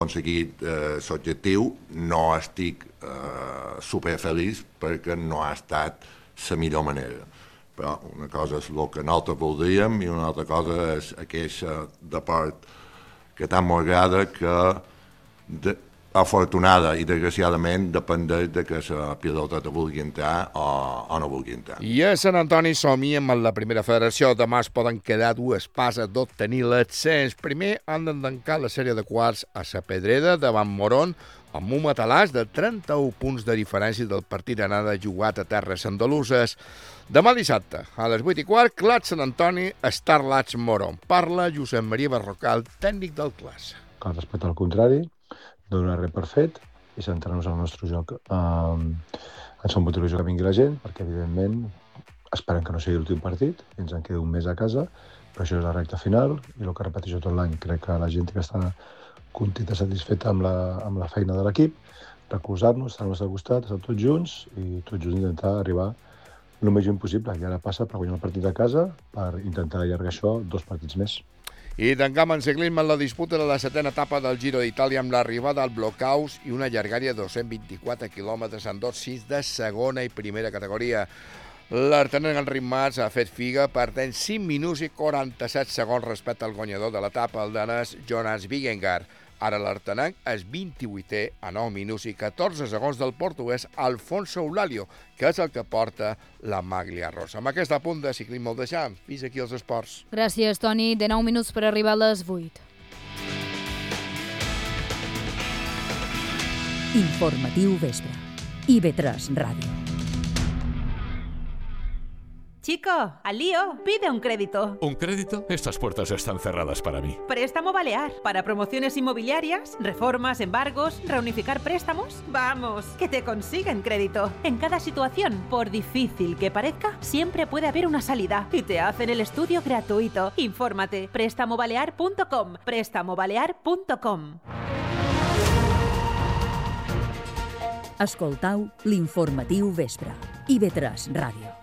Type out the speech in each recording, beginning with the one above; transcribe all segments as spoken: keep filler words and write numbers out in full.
aconseguit eh, l'objectiu, no estic eh, superfeliç perquè no ha estat la millor manera. Però una cosa és el que nosaltres voldríem i una altra cosa és aquesta de part que tant m'agrada que de, afortunada i desgraciadament dependeix de que la pilota te vulgui entrar o, o no vulgui entrar. I a Sant Antoni somiem amb la primera federació. Demà es poden quedar dues passes d'obtenir l'ascens. Primer han de tancar la sèrie de quarts a la Pedrera davant Moron amb un matalàs de trenta-un punts de diferència del partit d'anada jugat a terres andaluses. Demà dissabte, a les vuit i quart, Clat Sant Antoni, Starlats Moron. Parla Josep Maria Barrocal, tècnic del Clas. Cal respecte al contrari, no donar res per fet i centrar-nos en el nostre joc. Um, ens fa molta il·lusió que vingui la gent, perquè evidentment esperem que no sigui l'últim partit, i ens en queda un mes a casa, però això és la recta final, i el que repeteixo tot l'any, crec que la gent que està contenta, satisfeta amb la, amb la feina de l'equip, recolzar-nos, estar al nostre costat, estar tots junts, i tots junts intentar arribar el més lluny possible. I ara passa per guanyar el partit a casa, per intentar allargar això dos partits més. I tancam en ciclisme en la disputa de la setena etapa del Giro d'Itàlia amb l'arribada al Blockhaus i una llargària de dos-cents vint-i-quatre quilòmetres en dos sis de segona i primera categoria. L'artenent Enric Mas ha fet figa perdent cinc minuts i quaranta-set segons respecte al guanyador de l'etapa, el danès Jonas Vingegaard. Ara l'artenenc és vint-i-vuitè a nou minuts i catorze segons del portuguès Alfonso Eulalio, que és el que porta la maglia rosa. Amb aquest apunt de ciclisme el deixam. Fins aquí els esports. Gràcies, Toni. De nou minuts per arribar a les vuit. Informatiu vespre. I ve tres Ràdio. Chico, al lío, pide un crédito. ¿Un crédito? Estas puertas están cerradas para mí. Préstamo Balear. Para promociones inmobiliarias, reformas, embargos, reunificar préstamos. Vamos, que te consiguen crédito. En cada situación, por difícil que parezca, siempre puede haber una salida. Y te hacen el estudio gratuito. Infórmate. préstamo balear punto com. préstamo balear punto com. Escoltau l'informatiu vespre. I ve tres Ràdio.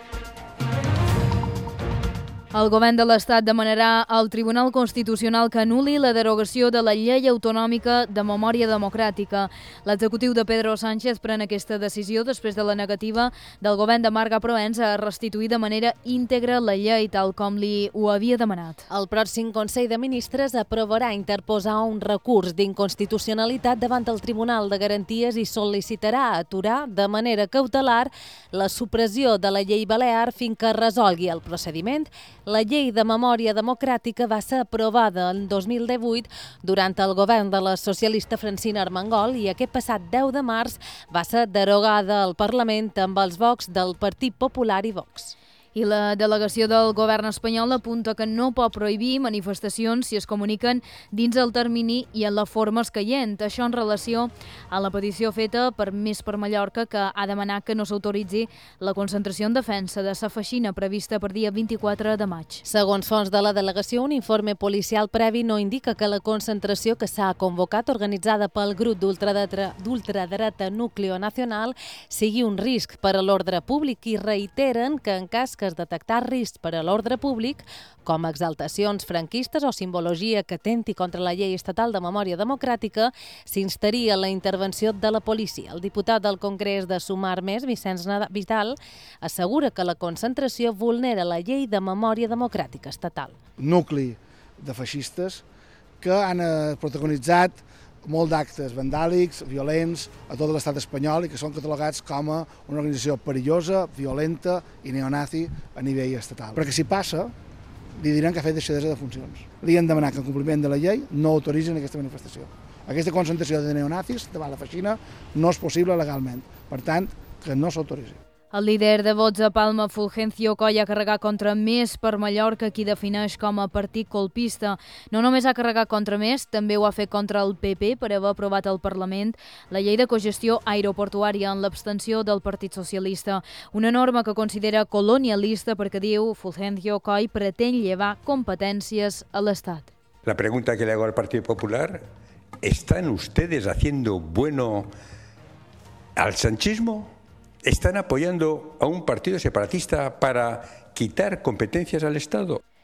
El govern de l'Estat demanarà al Tribunal Constitucional que anul·li la derogació de la Llei Autonòmica de Memòria Democràtica. L'executiu de Pedro Sánchez pren aquesta decisió després de la negativa del govern de Marga Proens a restituir de manera íntegra la llei tal com li ho havia demanat. El pròxim Consell de Ministres aprovarà interposar un recurs d'inconstitucionalitat davant el Tribunal de Garanties i sol·licitarà aturar de manera cautelar la supressió de la llei balear fins que resolgui el procediment. La llei de memòria democràtica va ser aprovada en dos mil divuit durant el govern de la socialista Francina Armengol i aquest passat deu de març va ser derogada al Parlament amb els vots del Partit Popular i Vox. I la delegació del govern espanyol apunta que no pot prohibir manifestacions si es comuniquen dins el termini i en la forma escaient. Això en relació a la petició feta per Més per Mallorca, que ha demanat que no s'autoritzi la concentració en defensa de sa feixina prevista per dia vint-i-quatre de maig. Segons fonts de la delegació, un informe policial previ no indica que la concentració que s'ha convocat, organitzada pel grup d'ultradreta Núcleo Nacional, sigui un risc per a l'ordre públic i reiteren que en cas que es detectar riscs per a l'ordre públic, com exaltacions franquistes o simbologia que atenti contra la llei estatal de memòria democràtica, s'instaria la intervenció de la policia. El diputat del Congrés de Sumar Més, Vicenç Vidal, assegura que la concentració vulnera la llei de memòria democràtica estatal. Nucli de feixistes que han protagonitzat molt d'actes vandàlics, violents a tot l'estat espanyol i que són catalogats com a una organització perillosa, violenta i neonazi a nivell estatal. Perquè si passa, li diran que ha fet deixadesa de funcions. Li han demanat que en compliment de la llei no autoritzin aquesta manifestació. Aquesta concentració de neonazis davant la feixina no és possible legalment. Per tant, que no s'autoritzi. El líder de Vots a Palma, Fulgencio Coll, ha carregat contra Més per Mallorca, qui defineix com a partit colpista. No només ha carregat contra Més, també ho ha fet contra el P P per haver aprovat al Parlament la llei de cogestió aeroportuària en l'abstenció del Partit Socialista. Una norma que considera colonialista perquè, diu Fulgencio Coll, pretén llevar competències a l'Estat. La pregunta que le hago al Partido Popular, ¿están ustedes haciendo bueno al sanchismo? ¿Están apoyando a un partido separatista para quitar competencias al Estado?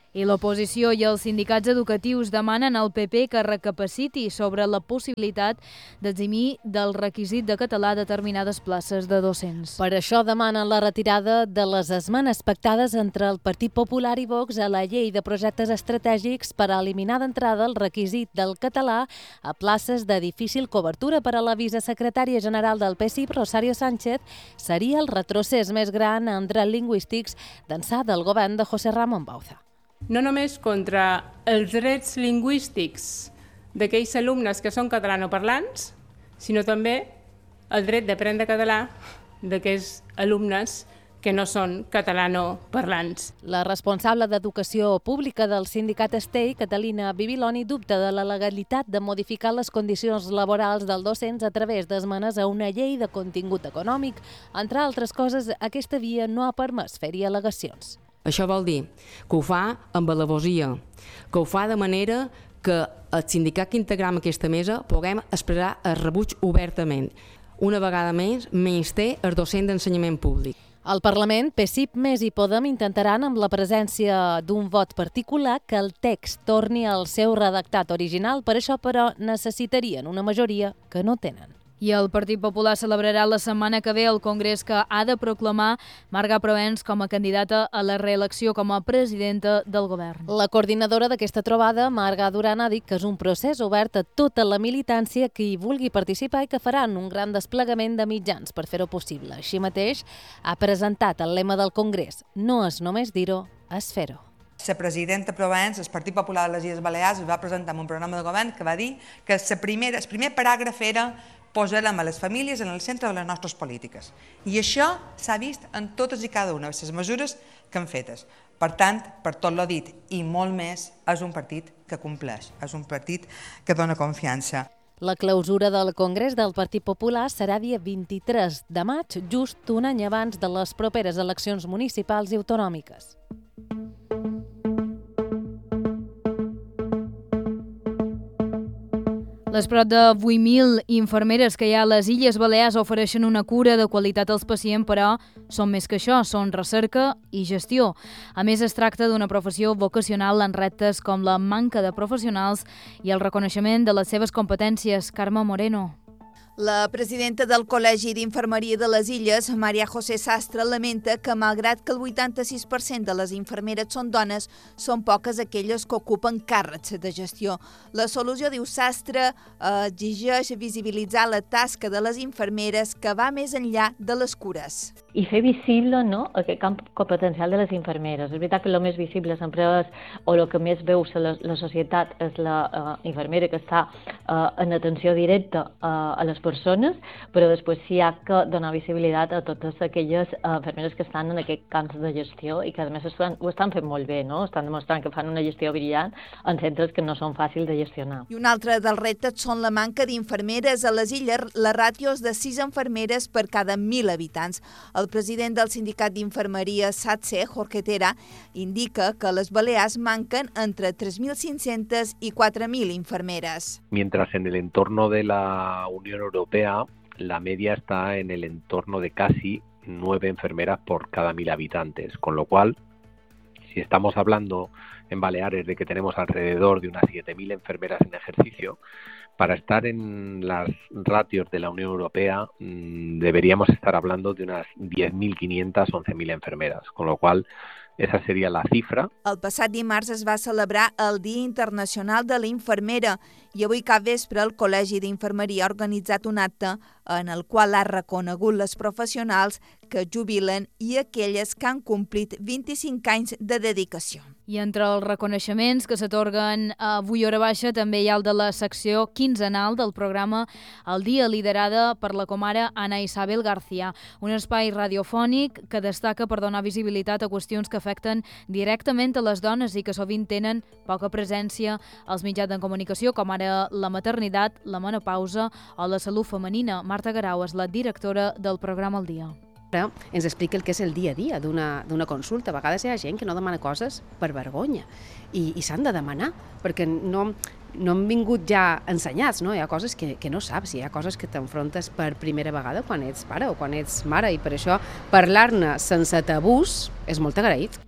I l'oposició i els sindicats educatius demanen al P P que recapaciti sobre la possibilitat d'eximir del requisit de català determinades places de docents. Per això demanen la retirada de les esmenes pactades entre el Partit Popular i Vox a la llei de projectes estratègics per a eliminar d'entrada el requisit del català a places de difícil cobertura. Per a la vicesecretària general del P S I, Rosario Sánchez, seria el retrocés més gran en drets lingüístics d'ençà del govern de José Ramón Bauza. No només contra els drets lingüístics d'aquells alumnes que són catalanoparlants, sinó també el dret d'aprendre català d'aquells alumnes que no són catalanoparlants. La responsable d'Educació Pública del sindicat Estei, Catalina Bibiloni, dubta de la legalitat de modificar les condicions laborals dels docents a través d'esmenes a una llei de contingut econòmic. Entre altres coses, aquesta via no ha permès fer-hi al·legacions. Això vol dir que ho fa amb alabosia, que ho fa de manera que el sindicat que integram aquesta mesa puguem expressar el rebuig obertament. Una vegada més, menysté el docent d'ensenyament públic. Al Parlament, P S I P, Més i Podem intentaran, amb la presència d'un vot particular, que el text torni al seu redactat original. Per això, però, necessitarien una majoria que no tenen. I el Partit Popular celebrarà la setmana que ve el Congrés que ha de proclamar Marga Provens com a candidata a la reelecció com a presidenta del govern. La coordinadora d'aquesta trobada, Marga Duran, ha dit que és un procés obert a tota la militància que hi vulgui participar i que faran un gran desplegament de mitjans per fer-ho possible. Així mateix, ha presentat el lema del Congrés: no és només dir-ho, és fer-ho. La presidenta Provens, el Partit Popular de les Illes Balears, es va presentar en un programa de govern que va dir que la primera, el primer paràgraf era posarem a les famílies en el centre de les nostres polítiques. I això s'ha vist en totes i cada una de les mesures que han fetes. Per tant, per tot l'ho dit i molt més, és un partit que compleix, és un partit que dona confiança. La clausura del Congrés del Partit Popular serà dia vint-i-tres de maig, just un any abans de les properes eleccions municipals i autonòmiques. Les prop de vuit mil infermeres que hi ha a les Illes Balears ofereixen una cura de qualitat als pacients, però són més que això, són recerca i gestió. A més, es tracta d'una professió vocacional en reptes com la manca de professionals i el reconeixement de les seves competències. Carme Moreno. La presidenta del Col·legi d'Infermeria de les Illes, Maria José Sastre, lamenta que, malgrat que el vuitanta-sis per cent de les infermeres són dones, són poques aquelles que ocupen càrrecs de gestió. La solució, diu Sastre, exigeix visibilitzar la tasca de les infermeres que va més enllà de les cures. I fer visible, no?, aquest camp competencial de les infermeres. És veritat que el més visible sempre és, o el que més veu la, la societat és la uh, infermera que està uh, en atenció directa uh, a les persones, però després sí ha que donar visibilitat a totes aquelles uh, infermeres que estan en aquest camp de gestió i que a més estan, ho estan fent molt bé, no? Estan demostrant que fan una gestió brillant en centres que no són fàcils de gestionar. I un altre dels reptes són la manca d'infermeres. A les Illes, la ràtio és de sis infermeres per cada mil habitants. El president del sindicat d'infermeria SATSE, Jorge Tera, indica que a les Balears manquen entre tres mil cinc-centes i quatre mil infermeras. Mientras en el entorno de la Unión Europea la media está en el entorno de casi nueve enfermeras por cada mil habitantes, con lo cual, si estamos hablando en Baleares de que tenemos alrededor de unas siete mil enfermeras en ejercicio, para estar en las ratios de la Unión Europea mmm, deberíamos estar hablando de unas diez mil quinientas, once mil enfermeras, con lo cual esa seria la xifra. El passat dimarts es va celebrar el Dia Internacional de la Infermera i avui cap vespre el Col·legi d'Infermeria ha organitzat un acte en el qual ha reconegut les professionals que jubilen i aquelles que han complit vint-i-cinc anys de dedicació. I entre els reconeixements que s'atorguen avui hora baixa també hi ha el de la secció quinzenal del programa El Dia, liderada per la comare Ana Isabel García, un espai radiofònic que destaca per donar visibilitat a qüestions que afecten directament a les dones i que sovint tenen poca presència als mitjans de comunicació, com ara la maternitat, la menopausa o la salut femenina. Marta Garau és la directora del programa El Dia. Ens explica el que és el dia a dia d'una consulta. A vegades hi ha gent que no demana coses per vergonya i, i s'han de demanar, perquè no, no han vingut ja ensenyats, no? Hi ha coses que, que no saps, hi ha coses que t'enfrontes per primera vegada quan ets pare o quan ets mare, i per això parlar-ne sense tabús és molt agraït.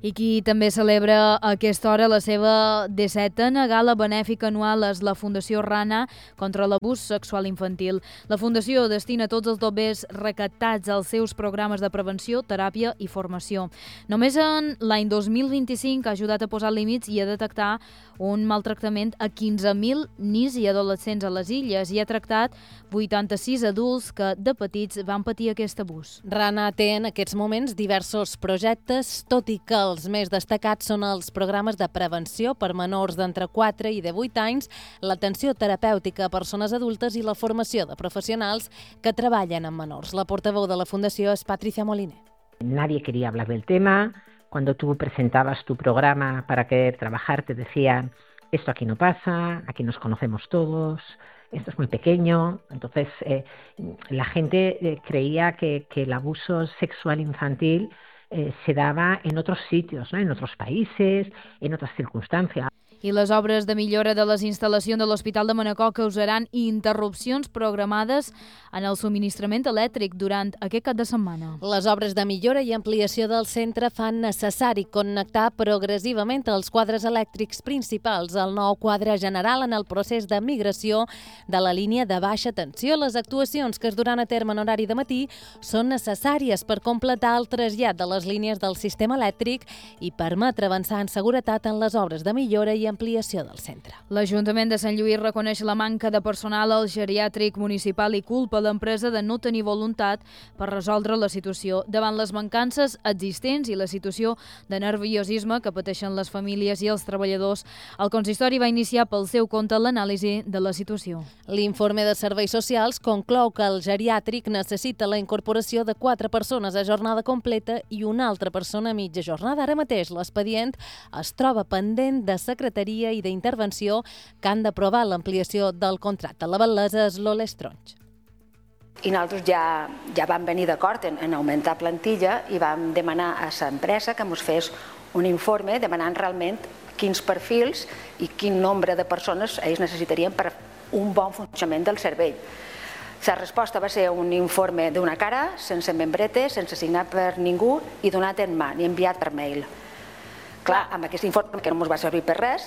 I qui també celebra a aquesta hora la seva dissetena gala benèfica anual és la Fundació Rana contra l'abús sexual infantil. La Fundació destina tots els doblers recaptats als seus programes de prevenció, teràpia i formació. Només en l'any dos mil vint-i-cinc ha ajudat a posar límits i a detectar un maltractament a quinze mil nins i adolescents a les illes i ha tractat vuitanta-sis adults que de petits van patir aquest abús. Rana té en aquests moments diversos projectes, tot i que els més destacats són els programes de prevenció per menors d'entre quatre i de vuit anys, l'atenció terapèutica a persones adultes i la formació de professionals que treballen amb menors. La portaveu de la Fundació és Patricia Moliner. Nadie quería hablar del tema. Cuando tú presentabas tu programa para querer trabajar, te decían, esto aquí no pasa, aquí nos conocemos todos, esto es muy pequeño. Entonces, eh, la gente eh, creía que, que el abuso sexual infantil eh, se daba en otros sitios, ¿no? En otros países, en otras circunstancias. I les obres de millora de les instal·lacions de l'Hospital de Manacor causaran interrupcions programades en el subministrament elèctric durant aquest cap de setmana. Les obres de millora i ampliació del centre fan necessari connectar progressivament els quadres elèctrics principals al nou quadre general en el procés de migració de la línia de baixa tensió. Les actuacions que es duran a terme en horari de matí són necessàries per completar el trasllat de les línies del sistema elèctric i permetre avançar en seguretat en les obres de millora i ampliació del centre. L'Ajuntament de Sant Lluís reconeix la manca de personal al geriàtric municipal i culpa l'empresa de no tenir voluntat per resoldre la situació davant les mancances existents i la situació de nerviosisme que pateixen les famílies i els treballadors. El consistori va iniciar pel seu compte l'anàlisi de la situació. L'informe de Serveis Socials conclou que el geriàtric necessita la incorporació de quatre persones a jornada completa i una altra persona a mitja jornada. Ara mateix l'expedient es troba pendent de secretaria i d'intervenció que han d'aprovar l'ampliació del contracte. La batllessa és Lola Estronys. I nosaltres ja, ja vam venir d'acord en, en augmentar plantilla i vam demanar a l'empresa que ens fes un informe demanant realment quins perfils i quin nombre de persones ells necessitarien per un bon funcionament del servei. La resposta va ser un informe d'una cara, sense membrete, sense signar per ningú i donat en mà, ni enviat per mail. Clar, amb aquest informe que no ens va servir per res.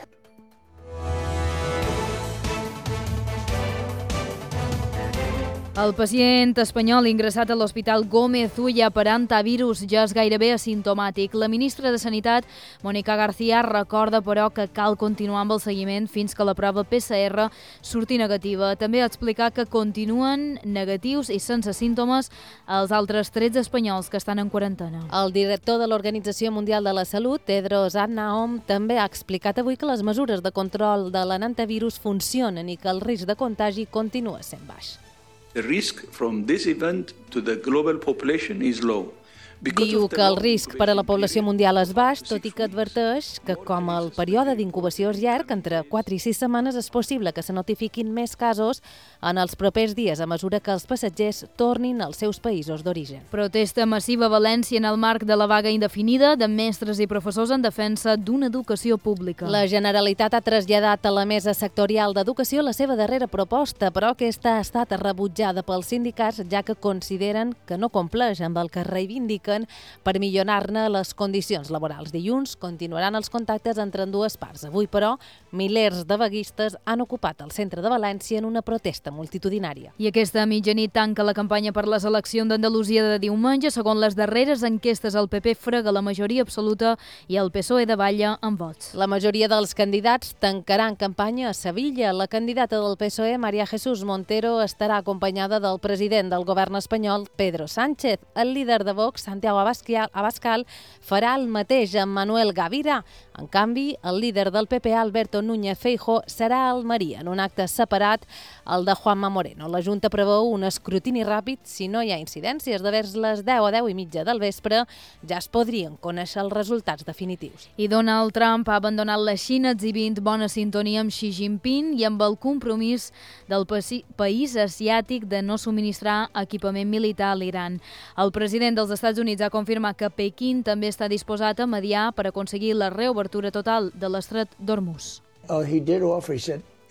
El pacient espanyol ingressat a l'Hospital Gómez Ulla per antivirus ja és gairebé asimptomàtic. La ministra de Sanitat, Mónica García, recorda, però, que cal continuar amb el seguiment fins que la prova P C R surti negativa. També ha explicat que continuen negatius i sense símptomes els altres tretze espanyols que estan en quarantena. El director de l'Organització Mundial de la Salut, Tedros Adhanom, també ha explicat avui que les mesures de control de l'antivirus funcionen i que el risc de contagi continua sent baix. The risk from this event to the global population is low. Diu que el risc per a la població mundial és baix, tot i que adverteix que com el període d'incubació és llarg, entre quatre i sis setmanes, és possible que se notifiquin més casos en els propers dies a mesura que els passatgers tornin als seus països d'origen. Protesta massiva a València en el marc de la vaga indefinida de mestres i professors en defensa d'una educació pública. La Generalitat ha traslladat a la Mesa Sectorial d'Educació la seva darrera proposta, però aquesta ha estat rebutjada pels sindicats, ja que consideren que no compleix amb el que reivindiquen per millorar-ne les condicions laborals. Dilluns continuaran els contactes entre dues parts. Avui, però, milers de vaguistes han ocupat el centre de València en una protesta multitudinària. I aquesta mitjanit tanca la campanya per les eleccions d'Andalusia de diumenge. Segons les darreres enquestes, el P P frega la majoria absoluta i el P S O E davalla en vots. La majoria dels candidats tancaran campanya a Sevilla. La candidata del P S O E, María Jesús Montero, estarà acompanyada del president del govern espanyol, Pedro Sánchez. El líder de Vox, Santiago Abascal, farà el mateix amb Manuel Gavira. En canvi, el líder del P P, Alberto Núñez Feijóo, serà a Almeria en un acte separat al de Juanma Moreno. La Junta preveu un escrutini ràpid. Si no hi ha incidències de vers les deu a deu i mitja del vespre, ja es podrien conèixer els resultats definitius. I Donald Trump ha abandonat la Xina exhibint bona sintonia amb Xi Jinping i amb el compromís del país asiàtic de no subministrar equipament militar a l'Iran. El president dels Estats Units ha confirmat que Pequín també està disposat a mediar per aconseguir la reobertura total de l'estret d'Hormuz. Uh, he did offer, he said,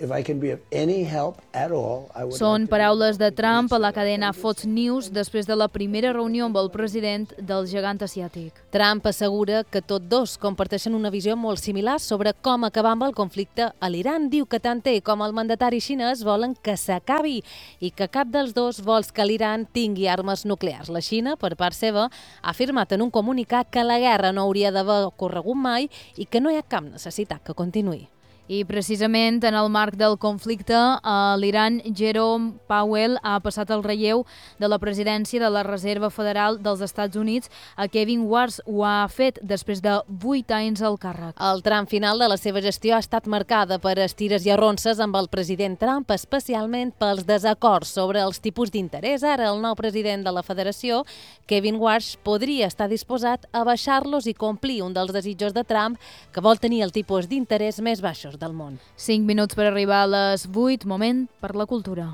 Són paraules de Trump a la cadena Fox News després de la primera reunió amb el president del gegant asiàtic. Trump assegura que tots dos comparteixen una visió molt similar sobre com acabar amb el conflicte a l'Iran. Diu que tant ell com el mandatari xinès volen que s'acabi i que cap dels dos vol que l'Iran tingui armes nuclears. La Xina, per part seva, ha afirmat en un comunicat que la guerra no hauria d'haver ocorregut mai i que no hi ha cap necessitat que continuï. I precisament en el marc del conflicte, a l'Iran, Jerome Powell ha passat el relleu de la presidència de la Reserva Federal dels Estats Units a Kevin Warsh. Ho ha fet després de vuit anys al càrrec. El tram final de la seva gestió ha estat marcada per estires i arronses amb el president Trump, especialment pels desacords sobre els tipus d'interès. Ara, el nou president de la federació, Kevin Warsh, podria estar disposat a baixar-los i complir un dels desitjos de Trump, que vol tenir el tipus d'interès més baixos del món. Cinc minuts per arribar a les vuit, moment per la cultura.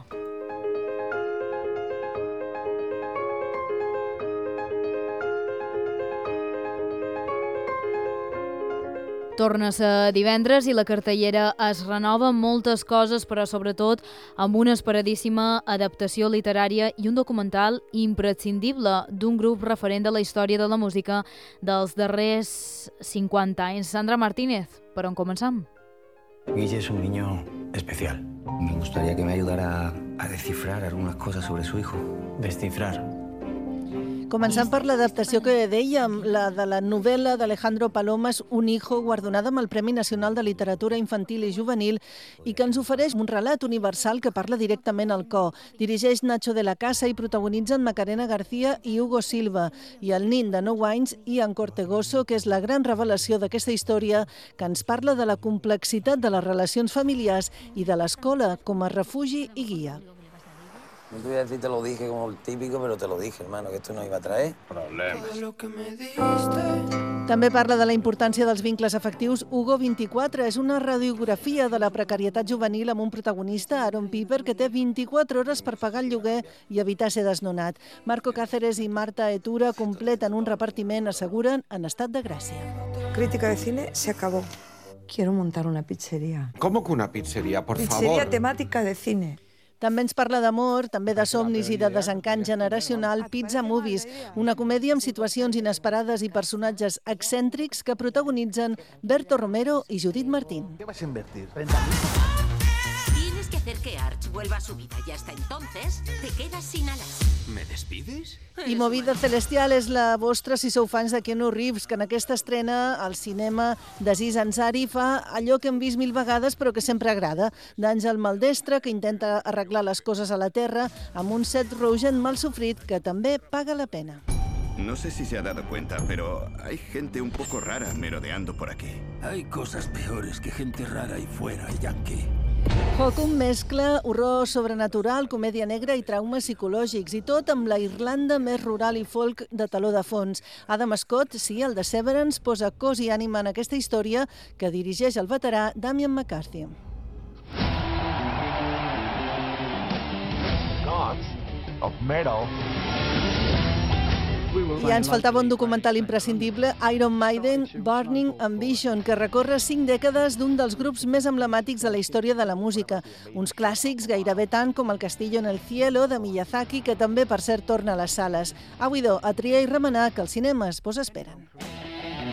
Torna a ser divendres i la cartellera es renova amb moltes coses, però sobretot amb una esperadíssima adaptació literària i un documental imprescindible d'un grup referent de la història de la música dels darrers cinquanta anys. Sandra Martínez, per on començam? Guille es un niño especial. Me gustaría que me ayudara a descifrar algunas cosas sobre su hijo. Descifrar. Començant per l'adaptació que dèiem, la de la novel·la d'Alejandro Palomas, Un hijo, guardonada amb el Premi Nacional de Literatura Infantil i Juvenil i que ens ofereix un relat universal que parla directament al cor. Dirigeix Nacho de la Casa i protagonitzen Macarena García i Hugo Silva i el nin de nou anys, Ian Cortegoso, que és la gran revelació d'aquesta història que ens parla de la complexitat de les relacions familiars i de l'escola com a refugi i guia. No te voy a decir te lo dije como el típico, pero te lo dije, hermano, que esto no iba a traer problemas. També parla de la importància dels vincles afectius. Hugo vint-i-quatre és una radiografia de la precarietat juvenil amb un protagonista, Aaron Piper, que té vint-i-quatre hores per pagar el lloguer i evitar ser desnonat. Marco Cáceres i Marta Etura completen un repartiment, asseguren, en estat de gràcia. Crítica de cine se acabó. Quiero montar una pizzería. ¿Cómo que una pizzería, por favor? Pizzería temática de cine. També ens parla d'amor, també de somnis i de desencant generacional, Pizza Movies, una comèdia amb situacions inesperades i personatges excèntrics que protagonitzen Berto Romero i Judith Martín. ¿Qué vas a invertir? Tienes que hacer que Arch vuelva a su vida y hasta entonces te quedas sin alas. ¿Me despides? I Movida Celestial és la vostra si sou fans de Keanu Reeves, que en aquesta estrena al cinema d'Aziz Ansari fa allò que hem vist mil vegades però que sempre agrada, d'Àngel Maldestre, que intenta arreglar les coses a la Terra, amb un Seth Rogen mal sofrit que també paga la pena. No sé si se ha dado cuenta, pero hay gente un poco rara merodeando por aquí. Hay cosas peores que gente rara ahí fuera, Yankee. Hocum mescla horror sobrenatural, comèdia negra i traumes psicològics, i tot amb la Irlanda més rural i folk de taló de fons. Adam Scott, sí, el de Severance, posa cos i ànima en aquesta història que dirigeix el veterà Damian McCarthy. Gods of metal. I ens faltava un documental imprescindible, Iron Maiden, Burning Ambition, que recorre cinc dècades d'un dels grups més emblemàtics de la història de la música. Uns clàssics gairebé tant com El Castillo en el Cielo, de Miyazaki, que també, per cert, torna a les sales. Avui do, a triar i remenar, que els cinemes vos esperen.